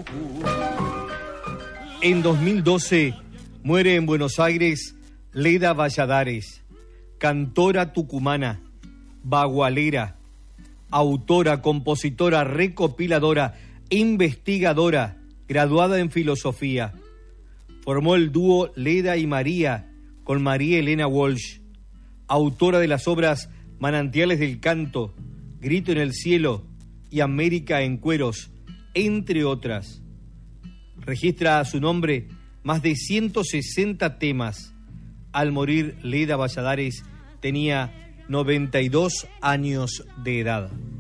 En 2012 muere en Buenos Aires Leda Valladares, cantora tucumana, bagualera, autora, compositora, recopiladora, investigadora, graduada en filosofía. Formó el dúo Leda y María con María Elena Walsh, autora de las obras Manantiales del Canto, Grito en el Cielo y América en Cueros, entre otras. Registra a su nombre más de 160 temas. Al morir Leda Valladares tenía 92 años de edad.